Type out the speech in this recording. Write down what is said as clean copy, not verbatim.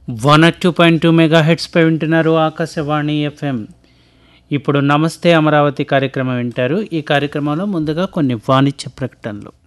102.2 megahertz పై వింటున్నారు Akashvani FM. ఇప్పుడు నమస్తే అమరావతి కార్యక్రమం వింటారు. ఈ కార్యక్రమంలో ముందుగా కొన్ని వాణిజ్య ప్రకటనలు.